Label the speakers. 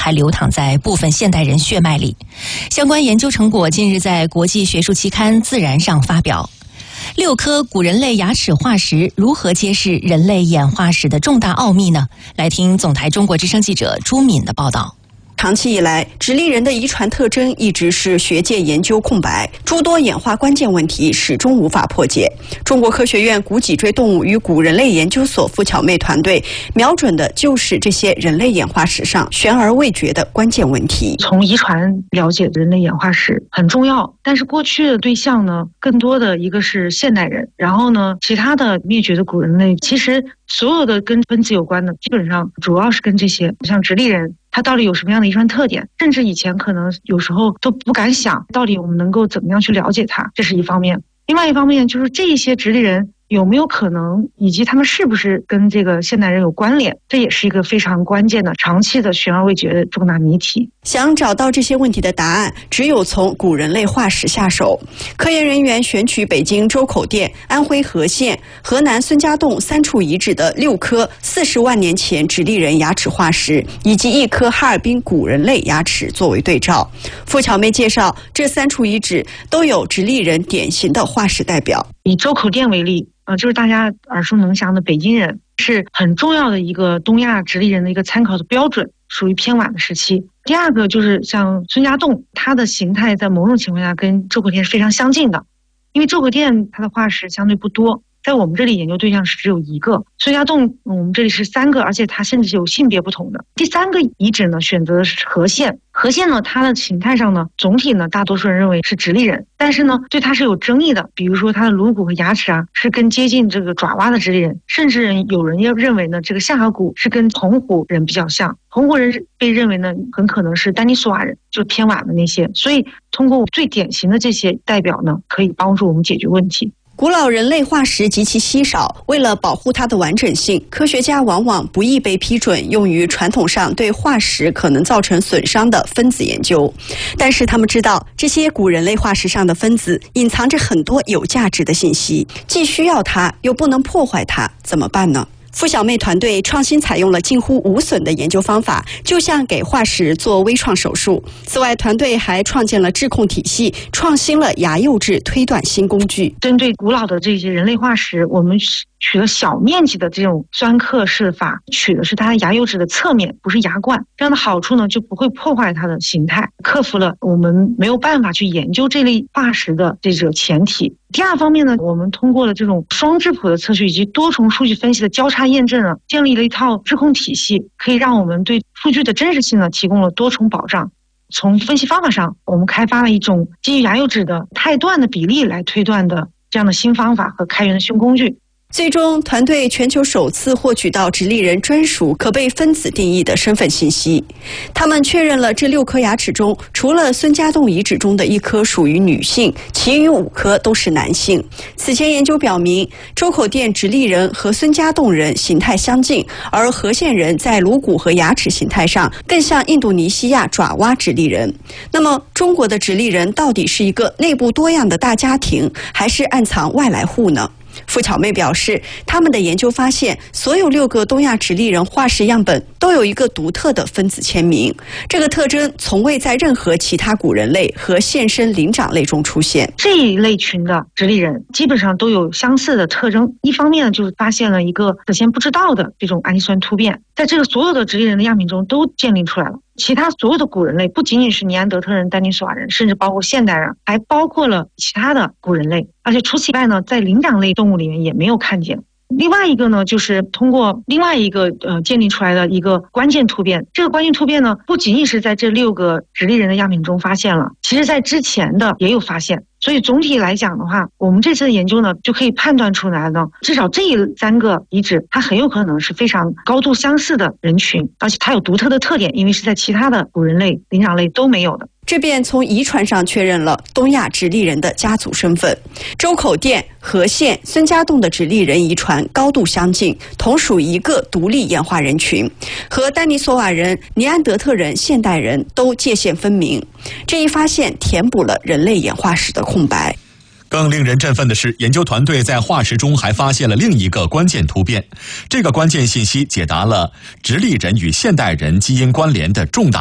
Speaker 1: 还流淌在部分现代人血脉里。相关研究成果近日在国际学术期刊《自然》上发表。6颗古人类牙齿化石如何揭示人类演化史的重大奥秘呢？来听总台中国之声记者朱敏的报道。
Speaker 2: 长期以来，直立人的遗传特征一直是学界研究空白，诸多演化关键问题始终无法破解。中国科学院古脊椎动物与古人类研究所付巧妹团队瞄准的就是这些人类演化史上悬而未决的关键问题。
Speaker 3: 从遗传了解人类演化史很重要，但是过去的对象呢，更多的一个是现代人，然后呢，其他的灭绝的古人类，其实所有的跟分子有关的，基本上主要是跟这些，像直立人。它到底有什么样的遗传特点？甚至以前可能有时候都不敢想，到底我们能够怎么样去了解它，这是一方面。另外一方面就是这些直立人有没有可能，以及他们是不是跟这个现代人有关联，这也是一个非常关键的、长期的悬而未决的重大谜题。
Speaker 2: 想找到这些问题的答案，只有从古人类化石下手。科研人员选取北京周口店、安徽和县、河南孙家洞3处遗址的6颗40万年前直立人牙齿化石，以及1颗哈尔滨古人类牙齿作为对照。付巧妹介绍，这3处遗址都有直立人典型的化石代表。
Speaker 3: 以周口店为例，就是大家耳熟能详的北京人，是很重要的一个东亚直立人的一个参考的标准，属于偏晚的时期。第二个就是像孙家洞，它的形态在某种情况下跟周口店是非常相近的，因为周口店它的化石相对不多，在我们这里研究对象是只有1个，孙家洞我们这里是3个，而且它甚至是有性别不同的。第3个遗址呢，选择的是和县。和县呢，它的形态上呢，总体呢，大多数人认为是直立人，但是呢，对它是有争议的。比如说它的颅骨和牙齿啊，是更接近这个爪哇的直立人，甚至有人也认为呢，这个下颌骨是跟红胡人比较像。红胡人被认为呢，很可能是丹尼索瓦人，就偏晚的那些。所以通过最典型的这些代表呢，可以帮助我们解决问题。
Speaker 2: 古老人类化石极其稀少，为了保护它的完整性，科学家往往不易被批准用于传统上对化石可能造成损伤的分子研究。但是他们知道，这些古人类化石上的分子隐藏着很多有价值的信息，既需要它，又不能破坏它，怎么办呢？付巧妹团队创新采用了近乎无损的研究方法，就像给化石做微创手术。此外，团队还创建了质控体系，创新了牙釉质推断新工具。
Speaker 3: 针对古老的这些人类化石，我们取了小面积的这种酸刻试法，取的是它牙釉质的侧面，不是牙冠。这样的好处呢，就不会破坏它的形态，克服了我们没有办法去研究这类化石的这个前提。第二方面呢，我们通过了这种双质谱的测序以及多重数据分析的交叉验证呢，建立了一套质控体系，可以让我们对数据的真实性呢提供了多重保障。从分析方法上，我们开发了一种基于牙釉质的态段的比例来推断的这样的新方法和开源的新工具。
Speaker 2: 最终，团队全球首次获取到直立人专属可被分子定义的身份信息。他们确认了这6颗牙齿中，除了孙家洞遗址中的1颗属于女性，其余5颗都是男性。此前研究表明，周口店直立人和孙家洞人形态相近，而和县人在颅骨和牙齿形态上更像印度尼西亚爪哇直立人。那么，中国的直立人到底是一个内部多样的大家庭，还是暗藏外来户呢？付巧妹表示，他们的研究发现，所有6个东亚直立人化石样本都有一个独特的分子签名，这个特征从未在任何其他古人类和现生灵长类中出现。
Speaker 3: 这一类群的直立人基本上都有相似的特征，一方面就是发现了一个此前不知道的这种氨基酸突变，在这个所有的直立人的样品中都建立出来了。其他所有的古人类不仅仅是尼安德特人、丹尼索瓦人，甚至包括现代人，还包括了其他的古人类，而且除此以外呢，在灵长类动物里面也没有看见。另外一个呢，就是通过另外一个建立出来的一个关键突变，这个关键突变呢，不仅仅是在这6个直立人的样品中发现了，其实在之前的也有发现。所以总体来讲的话，我们这次的研究呢，就可以判断出来呢，至少这3个遗址，它很有可能是非常高度相似的人群，而且它有独特的特点，因为是在其他的古人类、灵长类都没有的。
Speaker 2: 这便从遗传上确认了东亚直立人的家族身份。周口店、和县、孙家洞的直立人遗传高度相近，同属一个独立演化人群，和丹尼索瓦人、尼安德特人、现代人都界限分明。这一发现填补了人类演化史的空白。
Speaker 4: 更令人振奋的是，研究团队在化石中还发现了另一个关键突变，这个关键信息解答了直立人与现代人基因关联的重大